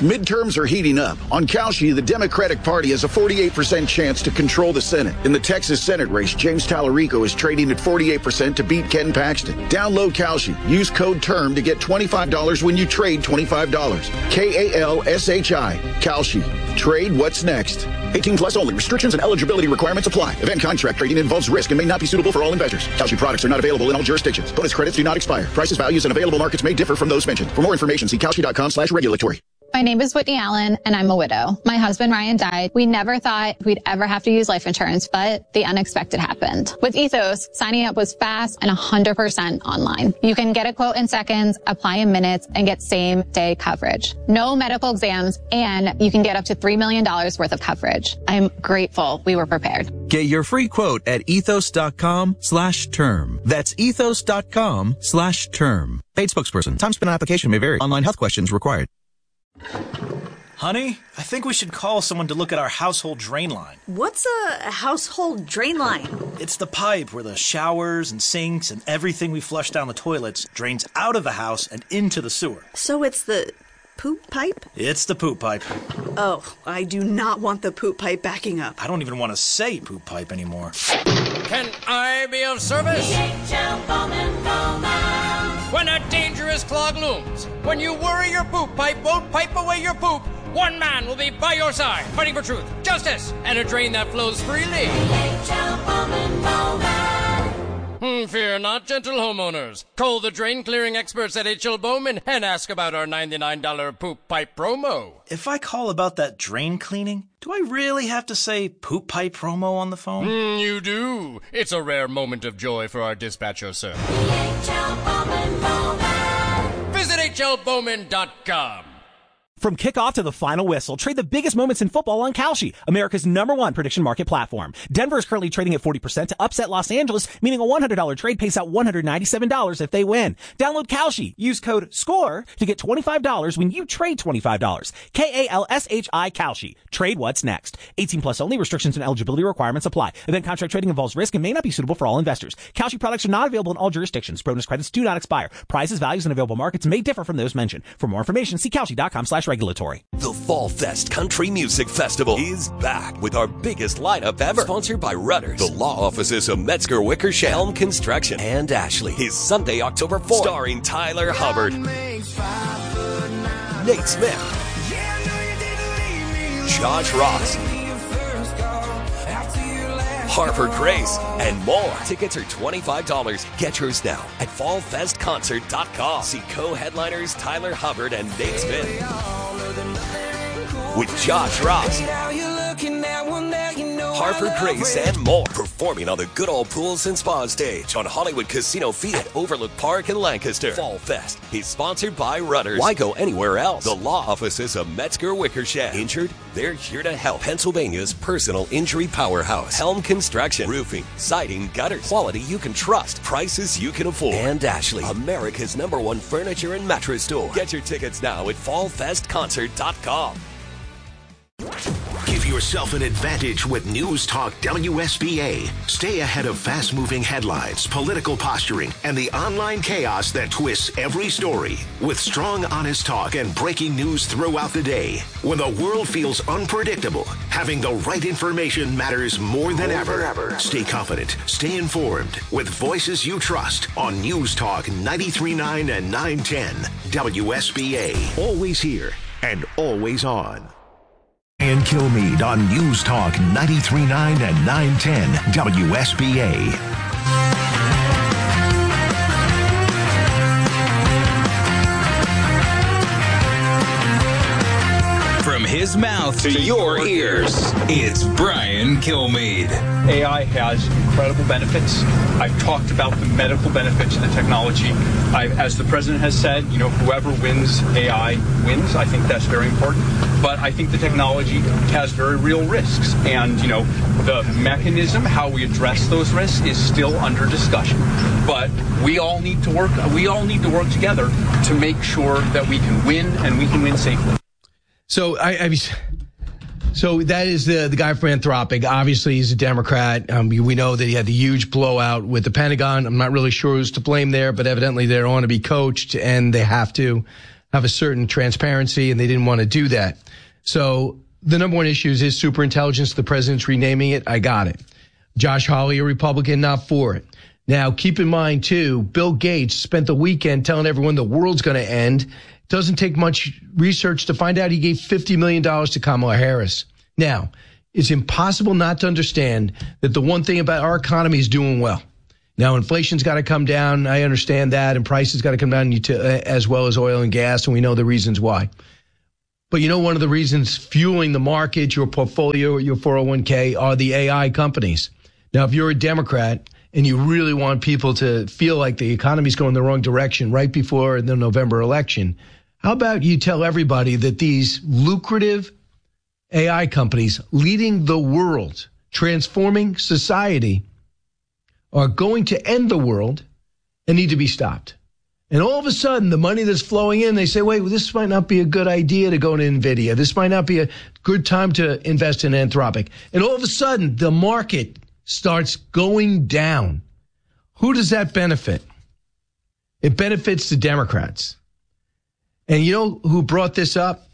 Midterms are heating up. On Kalshi, the Democratic Party has a 48% chance to control the Senate. In the Texas Senate race, James Tallarico is trading at 48% to beat Ken Paxton. Download Kalshi. Use code TERM to get $25 when you trade $25. KALSHI. Kalshi. Trade what's next. 18 plus only. Restrictions and eligibility requirements apply. Event contract trading involves risk and may not be suitable for all investors. Kalshi products are not available in all jurisdictions. Bonus credits do not expire. Prices, values, and available markets may differ from those mentioned. For more information, see kalshi.com/regulatory. My name is Whitney Allen, and I'm a widow. My husband, Ryan, died. We never thought we'd ever have to use life insurance, but the unexpected happened. With Ethos, signing up was fast and 100% online. You can get a quote in seconds, apply in minutes, and get same-day coverage. No medical exams, and you can get up to $3 million worth of coverage. I'm grateful we were prepared. Get your free quote at ethos.com/term. That's ethos.com/term. Paid spokesperson. Time spent on application may vary. Online health questions required. Honey, I think we should call someone to look at our household drain line. What's a household drain line? It's the pipe where the showers and sinks and everything we flush down the toilets drains out of the house and into the sewer. So it's the poop pipe? It's the poop pipe. Oh, I do not want the poop pipe backing up. I don't even want to say poop pipe anymore. Can I be of service? When a dangerous clog looms, when you worry your poop pipe won't pipe away your poop, one man will be by your side, fighting for truth, justice, and a drain that flows freely. Fear not, gentle homeowners. Call the drain clearing experts at H.L. Bowman and ask about our $99 poop pipe promo. If I call about that drain cleaning, do I really have to say poop pipe promo on the phone? You do. It's a rare moment of joy for our dispatcher, sir. Visit hlbowman.com. From kickoff to the final whistle, trade the biggest moments in football on Kalshi, America's #1 prediction market platform. Denver is currently trading at 40% to upset Los Angeles, meaning a $100 trade pays out $197 if they win. Download Kalshi. Use code SCORE to get $25 when you trade $25. KALSHI Kalshi. Trade what's next. 18 plus only. Restrictions and eligibility requirements apply. Event contract trading involves risk and may not be suitable for all investors. Kalshi products are not available in all jurisdictions. Bonus credits do not expire. Prices, values, and available markets may differ from those mentioned. For more information, see kalshi.com/regulatory. The Fall Fest Country Music Festival is back with our biggest lineup ever. Sponsored by Rudders, the law offices of Metzger Wickersham, Helm Construction, and Ashley. Is Sunday, October 4th. Starring Tyler Hubbard, Nate Smith, Josh Ross, Harper Grace, and more. Tickets are $25. Get yours now at fallfestconcert.com. See co-headliners Tyler Hubbard and Nate Smith with Josh Ross, Harper Grace, and more. Performing on the Good Old Pools and Spa stage on Hollywood Casino Field at Overlook Park in Lancaster. Fall Fest is sponsored by Rudders. Why go anywhere else? The law offices of Metzger Wickersham. Injured? They're here to help. Pennsylvania's personal injury powerhouse. Helm Construction. Roofing, siding, gutters. Quality you can trust. Prices you can afford. And Ashley, America's #1 furniture and mattress store. Get your tickets now at fallfestconcert.com. Give yourself an advantage with News Talk WSBA. Stay ahead of fast-moving headlines, political posturing, and the online chaos that twists every story. With strong, honest talk and breaking news throughout the day. When the world feels unpredictable, having the right information matters more than ever. Stay confident, stay informed, with voices you trust on News Talk 93.9 and 910 WSBA. Always here and always on. And Kilmeade on News Talk 93.9 and 910 WSBA. From his mouth to your ears, it's Brian Kilmeade. AI has incredible benefits. I've talked about the medical benefits of the technology. As the president has said, whoever wins AI wins. I think that's very important. But I think the technology has very real risks. And, the mechanism, how we address those risks is still under discussion. But we all need to work together to make sure that we can win and we can win safely. So So that is the guy from Anthropic. Obviously, he's a Democrat. We know that he had the huge blowout with the Pentagon. I'm not really sure who's to blame there, but evidently they don't want to be coached, and they have to. have a certain transparency, and they didn't want to do that. So the number one issue is superintelligence. The president's renaming it. I got it. Josh Hawley, a Republican, not for it. Now, keep in mind, too, Bill Gates spent the weekend telling everyone the world's going to end. It doesn't take much research to find out he gave $50 million to Kamala Harris. Now, it's impossible not to understand that the one thing about our economy is doing well. Now, inflation's got to come down. I understand that. And prices got to come down as well as oil and gas. And we know the reasons why. But you know, one of the reasons fueling the market, your portfolio, your 401k, are the AI companies. Now, if you're a Democrat and you really want people to feel like the economy's going the wrong direction right before the November election, how about you tell everybody that these lucrative AI companies leading the world, transforming society, are going to end the world and need to be stopped. And all of a sudden, the money that's flowing in, they say, wait, well, this might not be a good idea to go into NVIDIA. This might not be a good time to invest in Anthropic. And all of a sudden, the market starts going down. Who does that benefit? It benefits the Democrats. And you know who brought this up?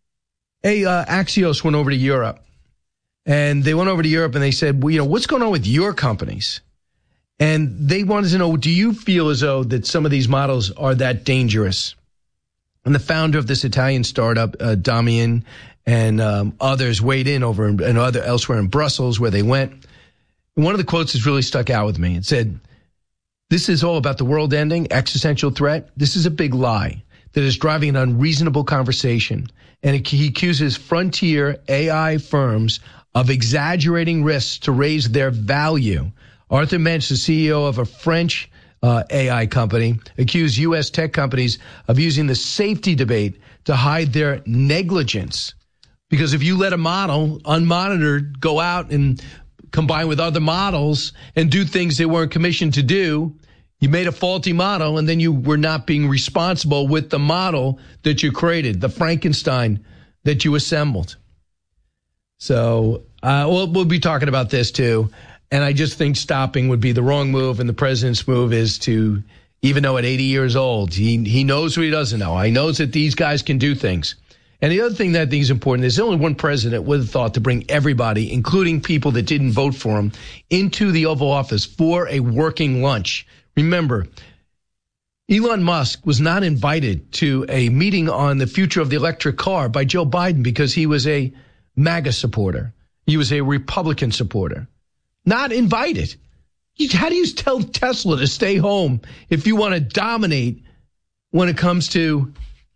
Axios went over to Europe. And they went over to Europe and they said, well, you know, what's going on with your companies? And they wanted to know, do you feel as though that some of these models are that dangerous? And the founder of this Italian startup, Damian, and others weighed in over and elsewhere in Brussels where they went. And one of the quotes has really stuck out with me. It said, this is all about the world ending, existential threat. This is a big lie that is driving an unreasonable conversation. And he accuses frontier AI firms of exaggerating risks to raise their value. Arthur Mensch, the CEO of a French AI company, accused U.S. tech companies of using the safety debate to hide their negligence. Because if you let a model, unmonitored, go out and combine with other models and do things they weren't commissioned to do, you made a faulty model, and then you were not being responsible with the model that you created, the Frankenstein that you assembled. So we'll be talking about this, too. And I just think stopping would be the wrong move. And the president's move is to, even though at 80 years old, he knows what he doesn't know. He knows that these guys can do things. And the other thing that I think is important, there's only one president would have thought to bring everybody, including people that didn't vote for him, into the Oval Office for a working lunch. Remember, Elon Musk was not invited to a meeting on the future of the electric car by Joe Biden because he was a MAGA supporter. He was a Republican supporter. Not invited. How do you tell Tesla to stay home if you want to dominate when it comes to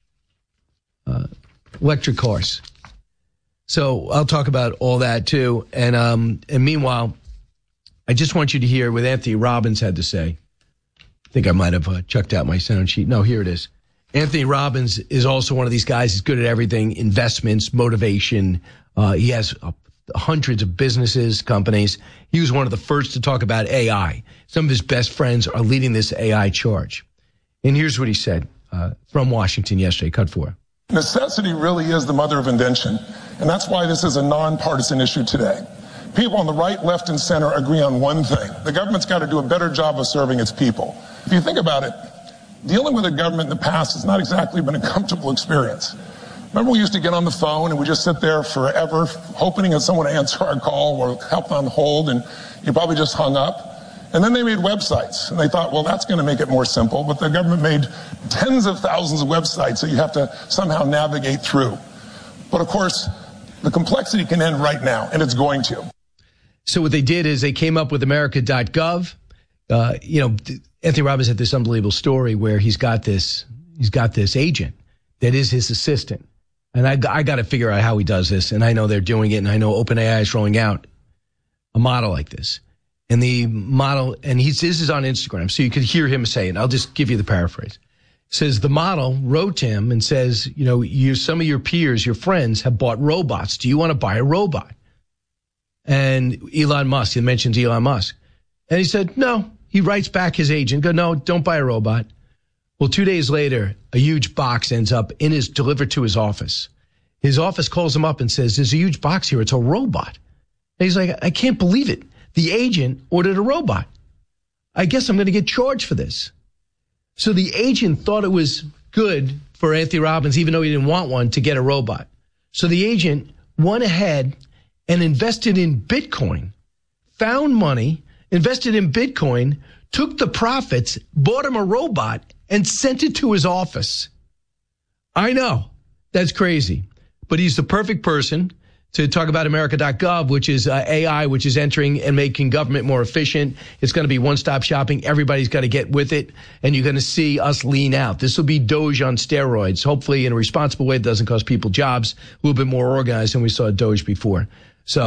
electric cars? So I'll talk about all that too. And meanwhile, I just want you to hear what Anthony Robbins had to say. I think I might have chucked out my sound sheet. No, here it is. Anthony Robbins is also one of these guys. He's good at everything: investments, motivation. He has hundreds of businesses, companies. He was one of the first to talk about AI. Some of his best friends are leading this AI charge. And here's what he said from Washington yesterday, cut 4. Necessity really is the mother of invention. And that's why this is a nonpartisan issue today. People on the right, left, and center agree on one thing. The government's got to do a better job of serving its people. If you think about it, dealing with a government in the past has not exactly been a comfortable experience. Remember, we used to get on the phone and we just sit there forever, hoping that someone would answer our call or help on hold, and you probably just hung up. And then they made websites, and they thought, well, that's going to make it more simple. But the government made tens of thousands of websites that you have to somehow navigate through. But of course, the complexity can end right now, and it's going to. So what they did is they came up with America.gov. Anthony Robbins had this unbelievable story where he's got this agent that is his assistant. And I got to figure out how he does this. And I know they're doing it. And I know OpenAI is rolling out a model like this. And the model, and this is on Instagram, so you could hear him say it. I'll just give you the paraphrase. It says the model wrote to him and says, some of your peers, your friends have bought robots. Do you want to buy a robot? And Elon Musk, he mentions Elon Musk. And he said, no. He writes back his agent, no, don't buy a robot. Well, 2 days later, a huge box ends up delivered to his office. His office calls him up and says, there's a huge box here. It's a robot. And he's like, I can't believe it. The agent ordered a robot. I guess I'm going to get charged for this. So the agent thought it was good for Anthony Robbins, even though he didn't want one, to get a robot. So the agent went ahead and invested in Bitcoin, found money, invested in Bitcoin, took the profits, bought him a robot, and sent it to his office. I know, that's crazy. But he's the perfect person to talk about America.gov, which is AI, which is entering and making government more efficient. It's going to be one-stop shopping. Everybody's got to get with it, and you're going to see us lean out. This will be Doge on steroids, hopefully in a responsible way that doesn't cost people jobs, a little bit more organized than we saw Doge before.